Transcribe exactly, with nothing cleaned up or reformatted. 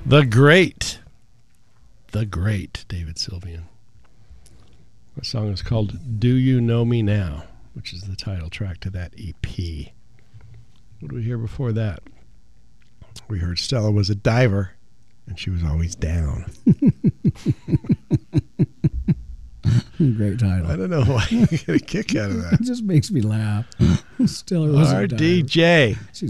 The great, the great David Sylvian. The song is called Do You Know Me Now, which is the title track to that E P. What did we hear before that? We heard Stella was a diver, and she was always down. Great title. I don't know why you get a kick out of that. It just makes me laugh. Stella was R D J. She's